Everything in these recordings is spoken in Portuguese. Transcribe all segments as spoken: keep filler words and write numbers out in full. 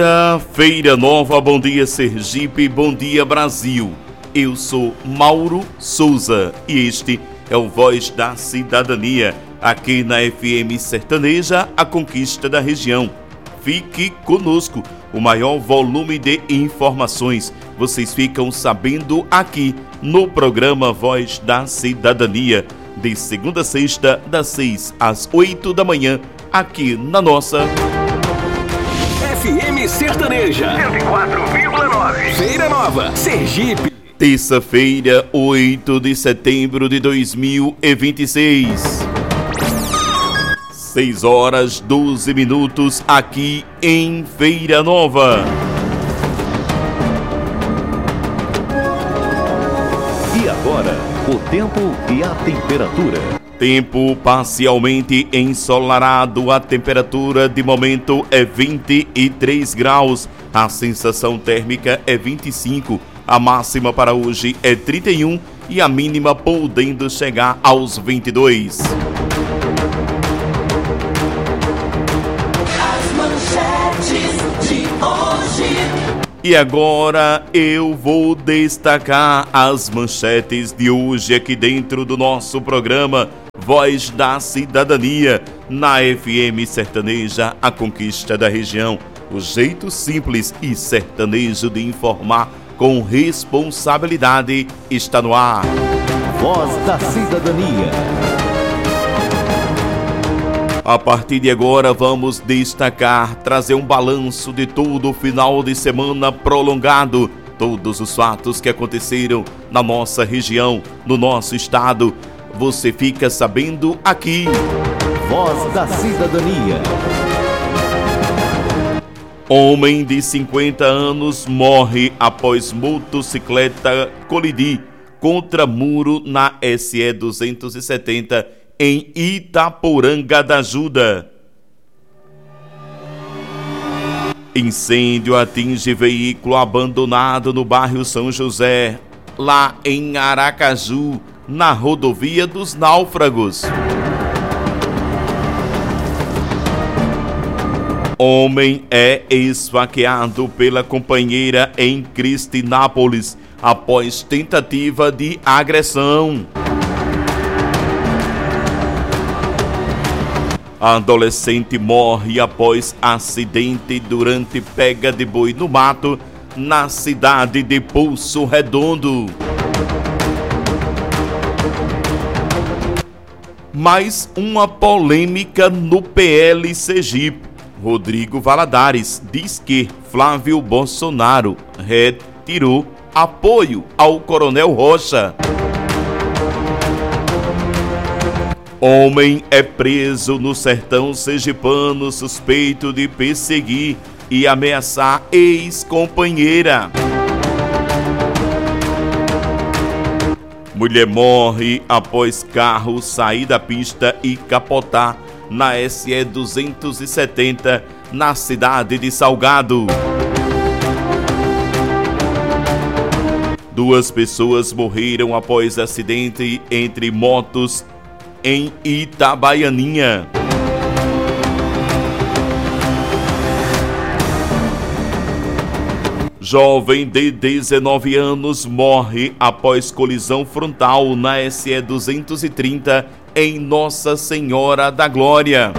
Feira Nova, bom dia Sergipe, bom dia Brasil. Eu sou Mauro Souza e este é o Voz da Cidadania, aqui na F M Sertaneja, a conquista da região. Fique conosco, o maior volume de informações vocês ficam sabendo aqui no programa Voz da Cidadania, de segunda a sexta, das seis às oito da manhã, aqui na nossa F M Sertaneja cento e quatro vírgula nove. Feira Nova, Sergipe. Terça-feira, oito de setembro de dois mil e vinte e seis. seis horas, doze minutos aqui em Feira Nova. E agora, o tempo e a temperatura. Tempo parcialmente ensolarado, a temperatura de momento é vinte e três graus, a sensação térmica é vinte e cinco, a máxima para hoje é trinta e um e a mínima podendo chegar aos vinte e dois. As manchetes de hoje. E agora eu vou destacar as manchetes de hoje aqui dentro do nosso programa Voz da Cidadania, na F M Sertaneja, a conquista da região. O jeito simples e sertanejo de informar com responsabilidade está no ar. Voz da Cidadania. A partir de agora vamos destacar, trazer um balanço de todo o final de semana prolongado, todos os fatos que aconteceram na nossa região, no nosso estado. Você fica sabendo aqui. Voz da Cidadania. Homem de cinquenta anos morre após motocicleta colidir contra muro na S E duzentos e setenta em Itaporanga da Ajuda. Incêndio atinge veículo abandonado no bairro São José, lá em Aracaju, na rodovia dos Náufragos. Homem é esfaqueado pela companheira em Cristinápolis após tentativa de agressão. Adolescente morre após acidente durante pega de boi no mato na cidade de Poço Redondo. Mais uma polêmica no P L Sergipe. Rodrigo Valadares diz que Flávio Bolsonaro retirou apoio ao Coronel Rocha. Homem é preso no sertão sergipano suspeito de perseguir e ameaçar ex-companheira. Mulher morre após carro sair da pista e capotar na S E duzentos e setenta, na cidade de Salgado. Duas pessoas morreram após acidente entre motos em Itabaianinha. Jovem de dezenove anos morre após colisão frontal na S E duzentos e trinta em Nossa Senhora da Glória.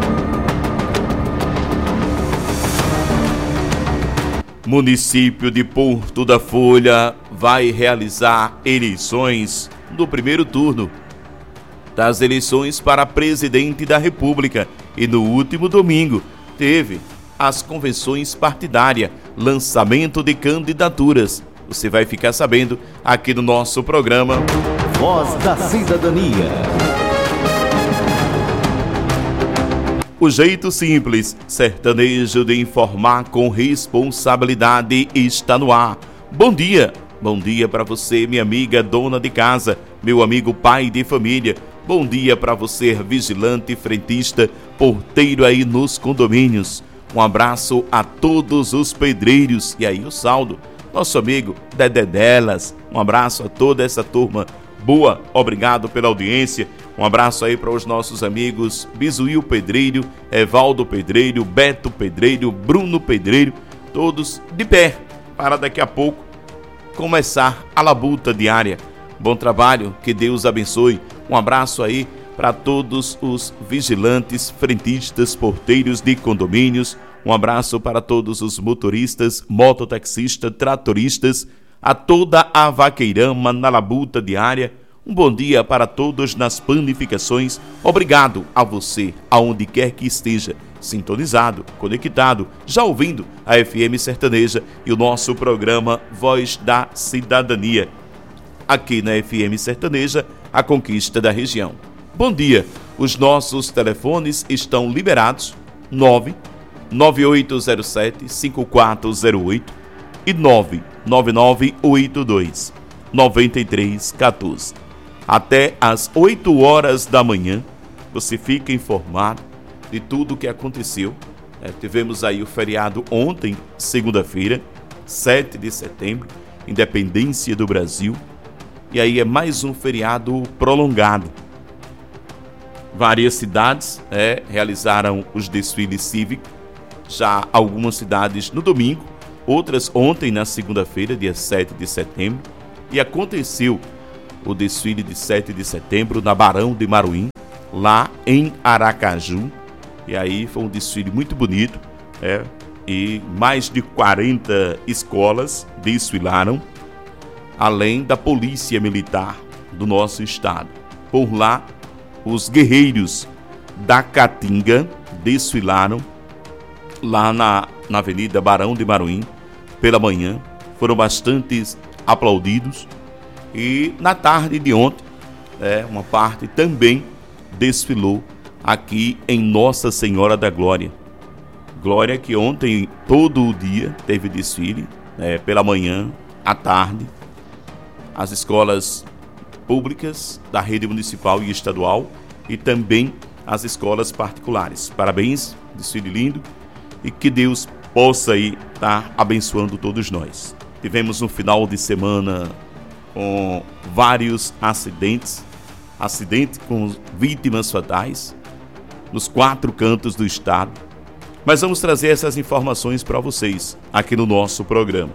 Município de Porto da Folha vai realizar eleições no primeiro turno das eleições para presidente da República e no último domingo teve as convenções partidárias, lançamento de candidaturas. Você vai ficar sabendo aqui no nosso programa Voz da Cidadania. O jeito simples, sertanejo de informar com responsabilidade está no ar. Bom dia, bom dia para você, minha amiga dona de casa, meu amigo pai de família. Bom dia para você, vigilante, frentista, porteiro aí nos condomínios. Um abraço a todos os pedreiros. E aí o saldo, nosso amigo Dedé Delas. Um abraço a toda essa turma boa, obrigado pela audiência. Um abraço aí para os nossos amigos Bisuíl Pedreiro, Evaldo Pedreiro, Beto Pedreiro, Bruno Pedreiro. todos de pé, para daqui a pouco começar a labuta diária. Bom trabalho, que Deus abençoe. Um abraço aí para todos os vigilantes, frentistas, porteiros de condomínios. Um abraço para todos os motoristas, mototaxistas, tratoristas, a toda a vaqueirama na labuta diária. Um bom dia para todos nas panificações. Obrigado a você, aonde quer que esteja, sintonizado, conectado, já ouvindo a F M Sertaneja e o nosso programa Voz da Cidadania. Aqui na F M Sertaneja, a conquista da região. Bom dia, os nossos telefones estão liberados, nove nove oito zero sete cinco quatro zero oito e nove nove nove oito dois nove três um quatro. Até às oito horas da manhã, você fica informado de tudo o que aconteceu. É, tivemos aí o feriado ontem, segunda-feira, sete de setembro, Independência do Brasil. E aí é mais um feriado prolongado. Várias cidades é, realizaram os desfiles cívicos, já algumas cidades no domingo, outras ontem na segunda-feira, dia sete de setembro, e aconteceu o desfile de sete de setembro na Barão de Maruim, lá em Aracaju. E aí foi um desfile muito bonito, é, e mais de quarenta escolas desfilaram, além da Polícia Militar do nosso estado. Por lá, os guerreiros da Caatinga desfilaram lá na, na Avenida Barão de Maruim pela manhã, foram bastante aplaudidos. E na tarde de ontem, é, uma parte também desfilou aqui em Nossa Senhora da Glória. Glória que ontem, todo o dia, teve desfile, é, pela manhã, à tarde. As escolas públicas da rede municipal e estadual e também as escolas particulares. Parabéns, desfile lindo, e que Deus possa aí estar abençoando todos nós. Tivemos um final de semana com vários acidentes, acidente com vítimas fatais nos quatro cantos do estado. Mas vamos trazer essas informações para vocês aqui no nosso programa.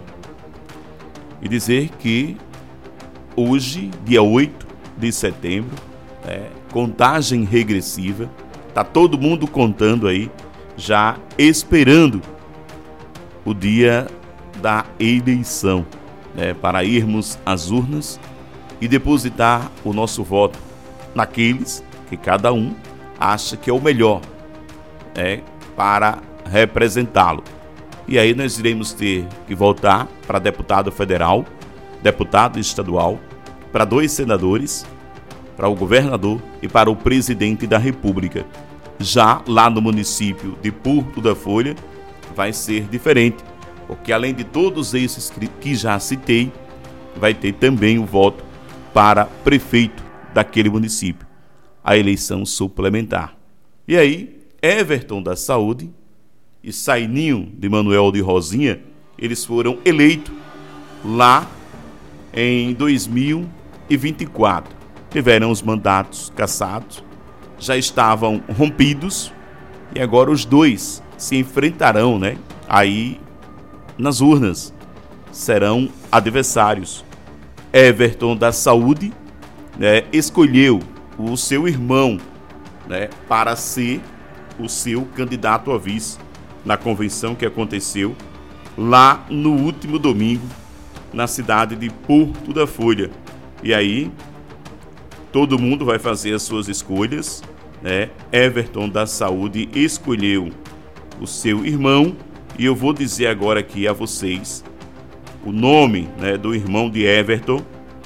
E dizer que hoje, dia oito de setembro, é, contagem regressiva, tá todo mundo contando aí, já esperando o dia da eleição, né, para irmos às urnas e depositar o nosso voto naqueles que cada um acha que é o melhor, né, para representá-lo. E aí nós iremos ter que votar para deputado federal, deputado estadual, para dois senadores, para o governador e para o presidente da República. Já lá no município de Porto da Folha vai ser diferente, porque além de todos esses que já citei, vai ter também o voto para prefeito daquele município, a eleição suplementar. E aí, Everton da Saúde e Saininho de Manuel de Rosinha, eles foram eleitos lá em dois mil e vinte e quatro. Tiveram os mandatos cassados, já estavam rompidos, e agora os dois se enfrentarão, né, aí nas urnas, serão adversários. Everton da Saúde, né, escolheu o seu irmão, né, para ser o seu candidato a vice na convenção que aconteceu lá no último domingo na cidade de Porto da Folha. E aí todo mundo vai fazer as suas escolhas, né? Everton da Saúde escolheu o seu irmão, e eu vou dizer agora aqui a vocês o nome, né, do irmão de Everton,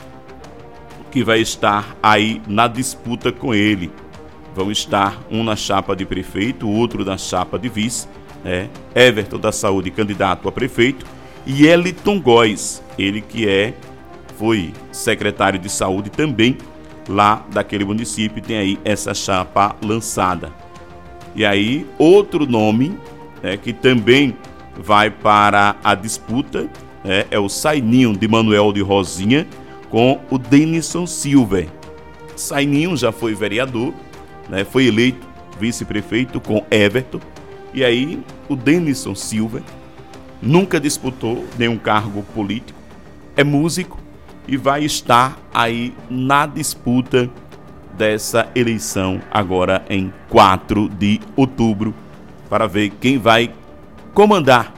que vai estar aí na disputa com ele. Vão estar um na chapa de prefeito, o outro na chapa de vice, né? Everton da Saúde, candidato a prefeito, e Eliton Góes, ele que é, foi secretário de saúde também lá daquele município, tem aí essa chapa lançada. E aí, outro nome, né, que também vai para a disputa, né, é o Saininho de Manuel de Rosinha com o Denison Silver. Saininho já foi vereador, né, foi eleito vice-prefeito com Everton, e aí o Denison Silver nunca disputou nenhum cargo político, é músico e vai estar aí na disputa dessa eleição agora em quatro de outubro para ver quem vai comandar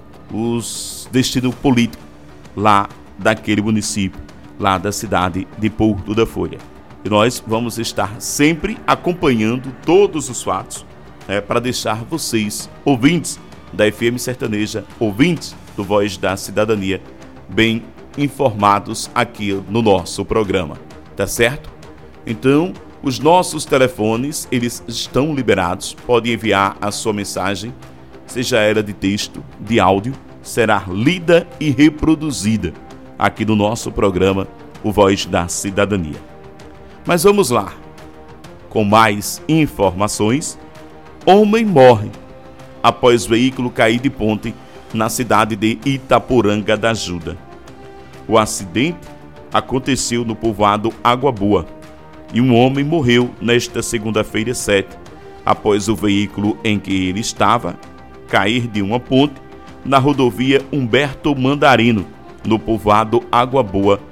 os destinos políticos lá daquele município, lá da cidade de Porto da Folha. E nós vamos estar sempre acompanhando todos os fatos, né, para deixar vocês, ouvintes da F M Sertaneja, ouvintes do Voz da Cidadania, bem informados aqui no nosso programa, tá certo? Então, os nossos telefones, eles estão liberados, pode enviar a sua mensagem, seja ela de texto, de áudio, será lida e reproduzida aqui no nosso programa, o Voz da Cidadania. Mas vamos lá, com mais informações. Homem morre após veículo cair de ponte na cidade de Itaporanga da Ajuda. O acidente aconteceu no povoado Água Boa e um homem morreu nesta segunda-feira sete, após o veículo em que ele estava cair de uma ponte na rodovia Humberto Mandarino, no povoado Água Boa,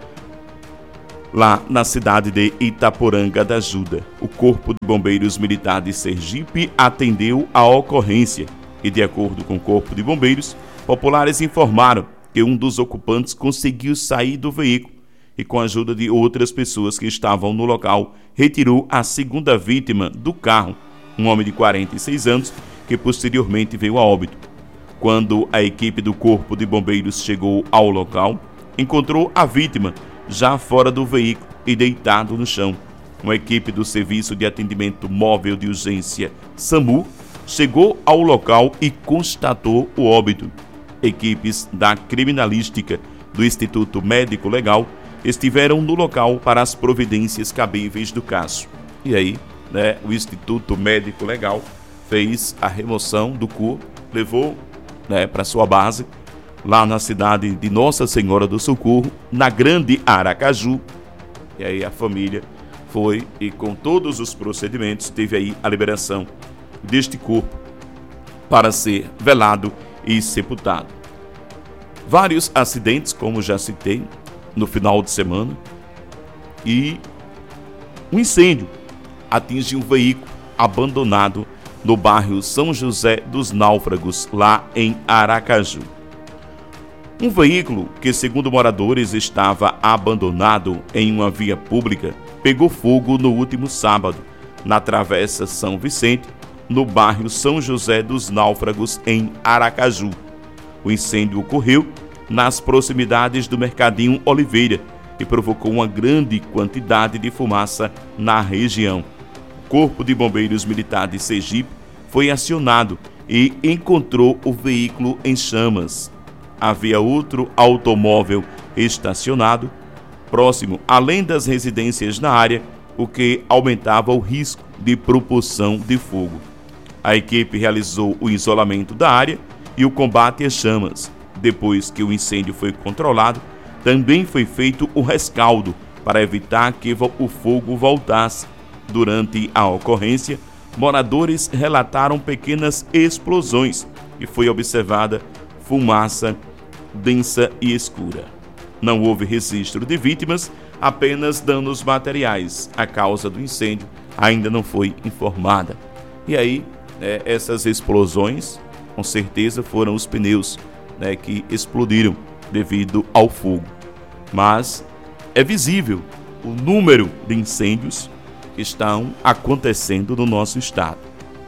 lá na cidade de Itaporanga da Ajuda. O Corpo de Bombeiros Militar de Sergipe atendeu a ocorrência e, de acordo com o Corpo de Bombeiros, populares informaram que um dos ocupantes conseguiu sair do veículo e, com a ajuda de outras pessoas que estavam no local, retirou a segunda vítima do carro, um homem de quarenta e seis anos, que posteriormente veio a óbito. Quando a equipe do Corpo de Bombeiros chegou ao local, encontrou a vítima já fora do veículo e deitado no chão. Uma equipe do Serviço de Atendimento Móvel de Urgência SAMU chegou ao local e constatou o óbito. Equipes da Criminalística do Instituto Médico Legal estiveram no local para as providências cabíveis do caso. E aí, né, o Instituto Médico Legal fez a remoção do corpo, levou, né, para sua base, lá na cidade de Nossa Senhora do Socorro, na Grande Aracaju. E aí a família foi e, com todos os procedimentos, teve aí a liberação deste corpo para ser velado e sepultado. Vários acidentes, como já citei, no final de semana, e um incêndio atinge um veículo abandonado no bairro São José dos Náufragos, lá em Aracaju. Um veículo que, segundo moradores, estava abandonado em uma via pública, pegou fogo no último sábado, na Travessa São Vicente, no bairro São José dos Náufragos, em Aracaju. O incêndio ocorreu nas proximidades do Mercadinho Oliveira e provocou uma grande quantidade de fumaça na região. O Corpo de Bombeiros Militar de Sergipe foi acionado e encontrou o veículo em chamas. Havia outro automóvel estacionado próximo, além das residências na área, o que aumentava o risco de propulsão de fogo. A equipe realizou o isolamento da área e o combate às chamas. Depois que o incêndio foi controlado, também foi feito o rescaldo para evitar que o fogo voltasse. Durante a ocorrência, moradores relataram pequenas explosões e foi observada fumaça densa e escura. Não houve registro de vítimas, apenas danos materiais. A causa do incêndio ainda não foi informada. E aí, né, essas explosões, com certeza, foram os pneus, né, que explodiram devido ao fogo. Mas é visível o número de incêndios que estão acontecendo no nosso estado.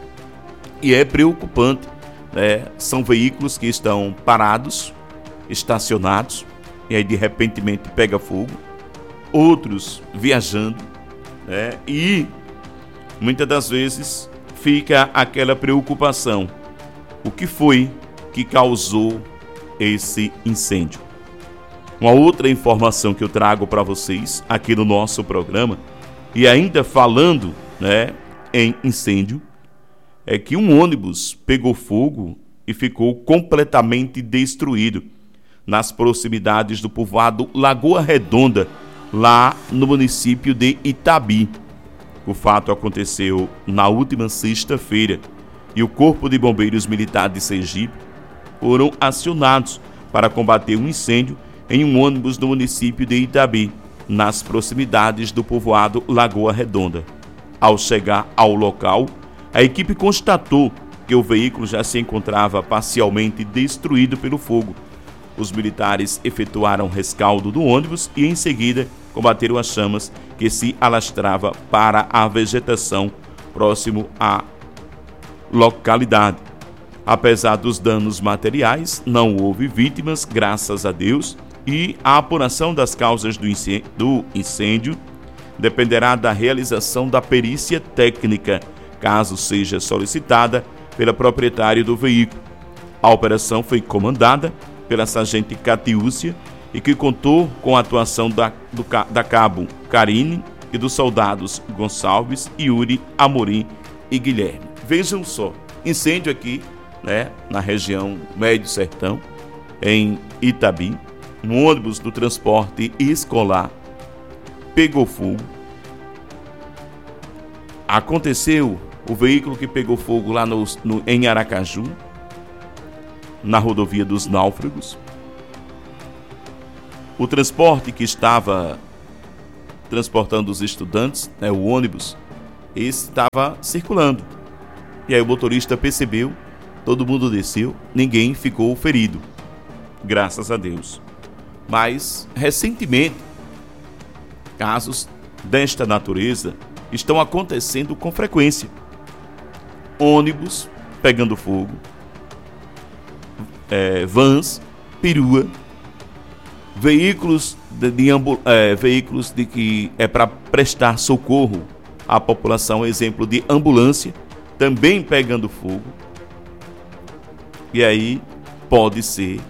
E é preocupante, né? São veículos que estão parados, estacionados, e aí de repente pega fogo. Outros viajando, né? E muitas das vezes fica aquela preocupação: o que foi que causou esse incêndio? Uma outra informação que eu trago para vocês aqui no nosso programa, e ainda falando, né, em incêndio, é que um ônibus pegou fogo e ficou completamente destruído nas proximidades do povoado Lagoa Redonda, lá no município de Itabi. O fato aconteceu na última sexta-feira e o Corpo de Bombeiros Militar de Sergipe foram acionados para combater um incêndio em um ônibus do município de Itabi, nas proximidades do povoado Lagoa Redonda. Ao chegar ao local, a equipe constatou que o veículo já se encontrava parcialmente destruído pelo fogo. Os militares efetuaram rescaldo do ônibus e, em seguida, combateram as chamas que se alastrava para a vegetação próximo à localidade. Apesar dos danos materiais, não houve vítimas, graças a Deus, e a apuração das causas do incêndio dependerá da realização da perícia técnica, caso seja solicitada pela proprietária do veículo. A operação foi comandada pela sargente Catiúcia e que contou com a atuação da, do, da cabo Karine e dos soldados Gonçalves, Yuri, Amorim e Guilherme. Vejam só, incêndio aqui, né, na região Médio Sertão, em Itabi, um ônibus do transporte escolar pegou fogo. Aconteceu o veículo que pegou fogo lá no, no, em Aracaju, na rodovia dos Náufragos. O transporte que estava transportando os estudantes, né, o ônibus, estava circulando. E aí o motorista percebeu, todo mundo desceu, ninguém ficou ferido, graças a Deus. Mas, recentemente, casos desta natureza estão acontecendo com frequência. Ônibus pegando fogo, é, vans, perua, veículos de, de, é, veículos de que é para prestar socorro à população, exemplo de ambulância, também pegando fogo. E aí pode ser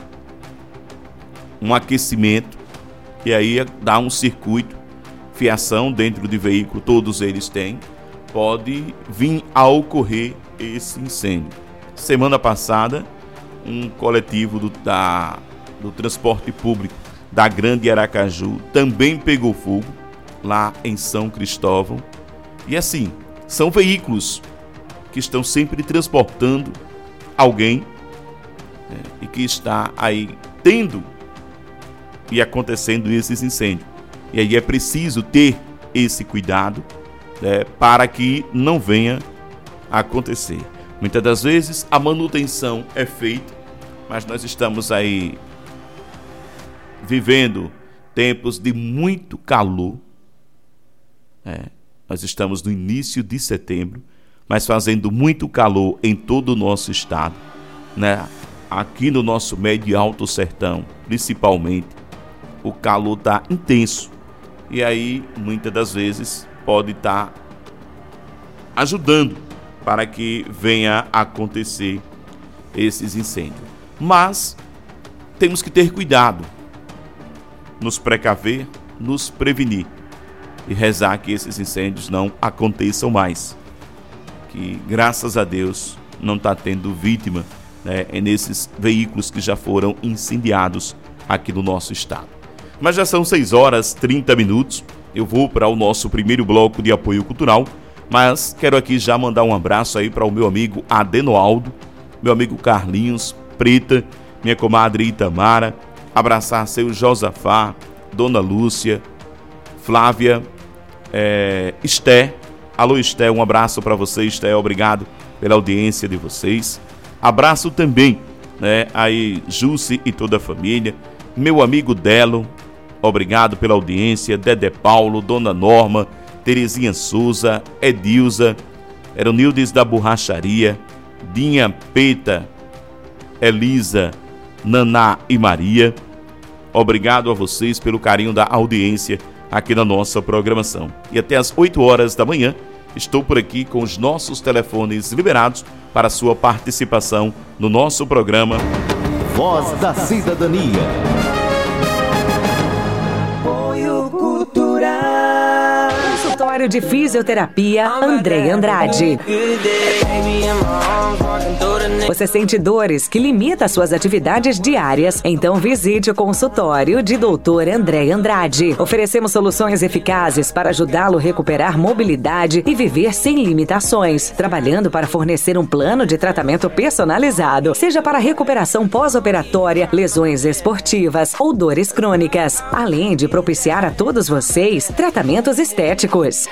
um aquecimento, e aí dá um circuito, fiação dentro de veículo, todos eles têm, pode vir a ocorrer esse incêndio. Semana passada, um coletivo do, da, do transporte público da Grande Aracaju também pegou fogo lá em São Cristóvão. E assim, são veículos que estão sempre transportando alguém, né, e que está aí tendo e acontecendo esses incêndios. E aí é preciso ter esse cuidado, né, para que não venha a acontecer. Muitas das vezes a manutenção é feita, mas nós estamos aí vivendo tempos de muito calor. É, nós estamos no início de setembro, mas fazendo muito calor em todo o nosso estado, né? Aqui no nosso médio e alto sertão, principalmente, o calor está intenso. E aí, muitas das vezes, pode estar tá ajudando para que venha a acontecer esses incêndios. Mas temos que ter cuidado, nos precaver, nos prevenir e rezar que esses incêndios não aconteçam mais. Que, graças a Deus, não está tendo vítima, né, nesses veículos que já foram incendiados aqui no nosso estado. Mas já são seis horas e trinta minutos. Eu vou para o nosso primeiro bloco de apoio cultural, mas quero aqui já mandar um abraço aí para o meu amigo Adenoaldo, meu amigo Carlinhos, Preta, minha comadre Itamara, abraçar seu Josafá, Dona Lúcia, Flávia, é, Esté. Alô, Esté, um abraço para você, Esté, obrigado pela audiência de vocês. Abraço também, né, aí Jússi e toda a família, meu amigo Delo, obrigado pela audiência, Dedé Paulo, Dona Norma, Terezinha Souza, Edilza, Eronildes da Borracharia, Dinha Peta, Elisa, Naná e Maria. Obrigado a vocês pelo carinho da audiência aqui na nossa programação. E até às oito horas da manhã, estou por aqui com os nossos telefones liberados para sua participação no nosso programa Voz da Cidadania. Apoio Cultural. Consultório de Fisioterapia André Andrade. Você sente dores que limitam suas atividades diárias? Então visite o consultório de doutor André Andrade. Oferecemos soluções eficazes para ajudá-lo a recuperar mobilidade e viver sem limitações, trabalhando para fornecer um plano de tratamento personalizado, seja para recuperação pós-operatória, lesões esportivas ou dores crônicas, além de propiciar a todos vocês tratamentos estéticos.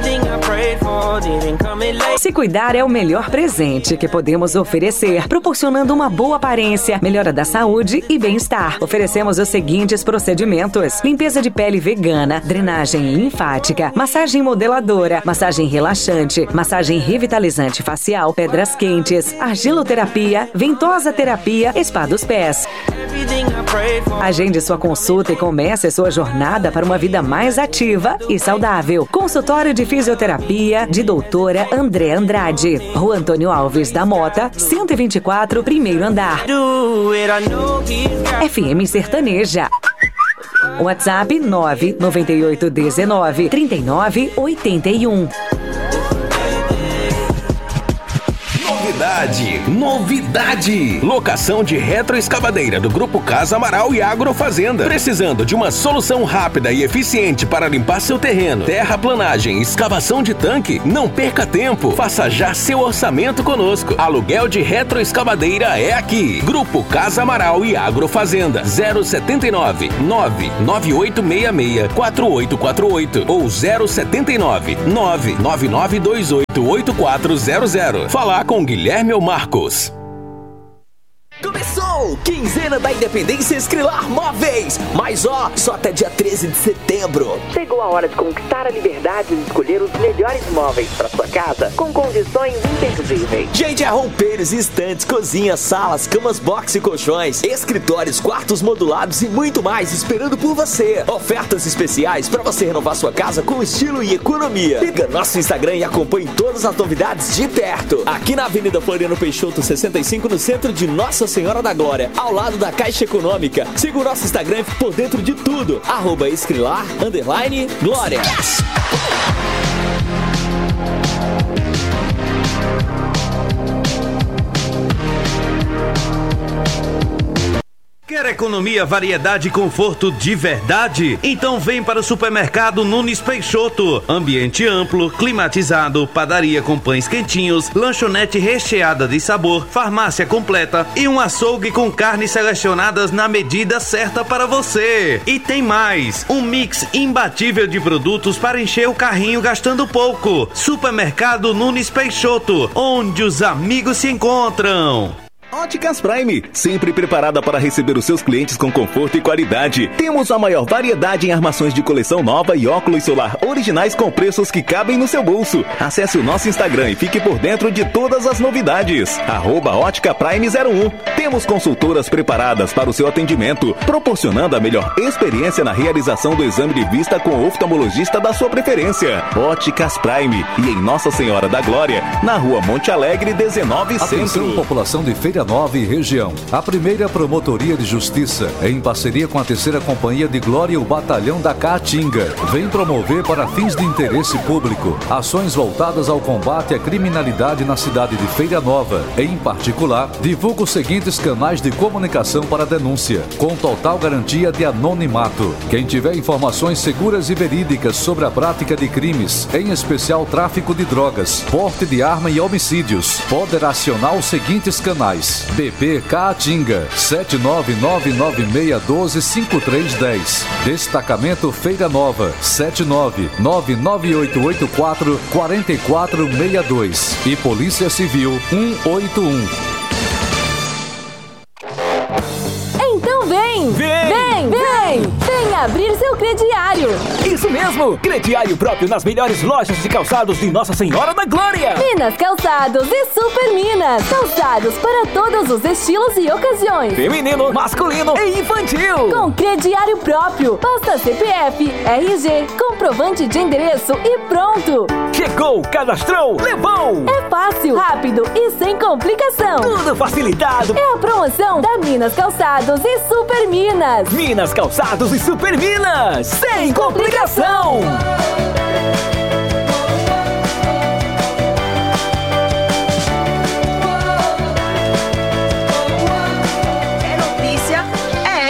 Se cuidar é o melhor presente que podemos oferecer, proporcionando uma boa aparência, melhora da saúde e bem-estar. Oferecemos os seguintes procedimentos: limpeza de pele vegana, drenagem linfática, massagem modeladora, massagem relaxante, massagem revitalizante facial, pedras quentes, argiloterapia, ventosa terapia, spa dos pés. Agende sua consulta e comece sua jornada para uma vida mais ativa e saudável. Consultório de Fisioterapia de doutora André Andrade, Rua Antônio Alves da Mota, cento e vinte e quatro, primeiro andar. F M Sertaneja. WhatsApp nove nove oito um nove, três nove oito um. Novidade, novidade! Locação de retroescavadeira do Grupo Casa Amaral e Agrofazenda. Precisando de uma solução rápida e eficiente para limpar seu terreno, terraplanagem, escavação de tanque? Não perca tempo. Faça já seu orçamento conosco. Aluguel de retroescavadeira é aqui. Grupo Casa Amaral e Agrofazenda. zero sete nove, nove nove oito seis seis, quatro oito quatro oito ou zero sete nove, nove nove nove dois oito, oito quatro zero zero. Falar com Guilherme ou Marcos. Começou! Quinzena da Independência Escrilar Móveis! Mas ó, só até dia treze de setembro. Chegou a hora de conquistar a liberdade de escolher os melhores móveis para sua casa com condições imperdíveis. Gente, é roupeiros, estantes, cozinhas, salas, camas box e colchões, escritórios, quartos modulados e muito mais esperando por você. Ofertas especiais para você renovar sua casa com estilo e economia. Siga nosso Instagram e acompanhe todas as novidades de perto. Aqui na Avenida Floriano Peixoto sessenta e cinco, no centro de Nossa Senhora da Glória, ao lado da Caixa Econômica. Siga o nosso Instagram e fique por dentro de tudo. Arroba Escrilar, underline, Glória. Quer economia, variedade e conforto de verdade? Então vem para o Supermercado Nunes Peixoto. Ambiente amplo, climatizado, padaria com pães quentinhos, lanchonete recheada de sabor, farmácia completa e um açougue com carnes selecionadas na medida certa para você. E tem mais, um mix imbatível de produtos para encher o carrinho gastando pouco. Supermercado Nunes Peixoto, onde os amigos se encontram. Óticas Prime, sempre preparada para receber os seus clientes com conforto e qualidade. Temos a maior variedade em armações de coleção nova e óculos solar originais com preços que cabem no seu bolso. Acesse o nosso Instagram e fique por dentro de todas as novidades. Arroba Ótica Prime zero um. Temos consultoras preparadas para o seu atendimento, proporcionando a melhor experiência na realização do exame de vista com o oftalmologista da sua preferência. Óticas Prime e em Nossa Senhora da Glória, na Rua Monte Alegre dezenove, Atenção, Centro. População de Feira Nova e região. A primeira Promotoria de Justiça, em parceria com a terceira Companhia de Glória e o Batalhão da Caatinga, vem promover para fins de interesse público ações voltadas ao combate à criminalidade na cidade de Feira Nova. Em particular, divulga os seguintes canais de comunicação para denúncia, com total garantia de anonimato. Quem tiver informações seguras e verídicas sobre a prática de crimes, em especial tráfico de drogas, porte de arma e homicídios, poderá acionar os seguintes canais: B P Caatinga sete nove nove nove seis um dois cinco três um zero, Destacamento Feira Nova sete nove nove nove oito oito quatro quatro quatro seis dois e Polícia Civil um oito um. Então vem! Vem! Vem! Vem! Vem abrir seu crediário! Isso mesmo! Crediário próprio nas melhores lojas de calçados de Nossa Senhora da Glória! Minas Calçados e Super Minas! Calçados para todos os estilos e ocasiões! Feminino, masculino e infantil! Com crediário próprio! Basta C P F, R G, comprovante de endereço e pronto! Chegou, cadastrou, levou! É fácil, rápido e sem complicação! Tudo facilitado! É a promoção da Minas Calçados e Super Minas! Minas Calçados e Super Minas! Sem complicação!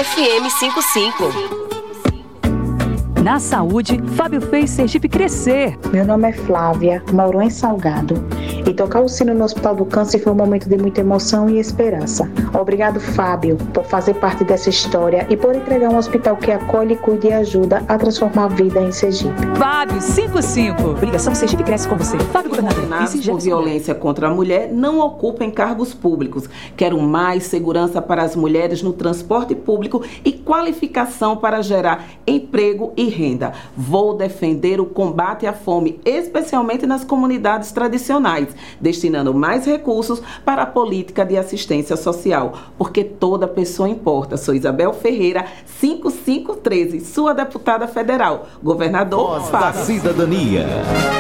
F M cinquenta e cinco. Na saúde, Fábio fez Sergipe crescer. Meu nome é Flávia, moro em Salgado. E tocar o sino no Hospital do Câncer foi um momento de muita emoção e esperança. Obrigado, Fábio, por fazer parte dessa história e por entregar um hospital que acolhe, cuida e ajuda a transformar a vida em Sergipe. Fábio cinquenta e cinco. Ligação Sergipe cresce com você. Fábio Governador. Condenados por violência contra a mulher não ocupem cargos públicos. Quero mais segurança para as mulheres no transporte público e qualificação para gerar emprego e renda. Vou defender o combate à fome, especialmente nas comunidades tradicionais, destinando mais recursos para a política de assistência social, porque toda pessoa importa. Sou Isabel Ferreira, cinco cinco um três, sua deputada federal. Governador Voz da Cidadania.